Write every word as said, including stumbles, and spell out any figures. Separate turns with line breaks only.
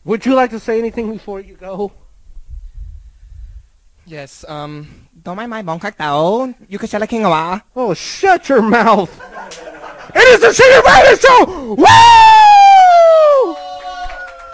Would you like to say anything before you go?
Yes, um, 當咪買網卡豆，要佢上嚟傾嘅話。
Oh, shut your mouth! It is the Secret Radio Show! Woo!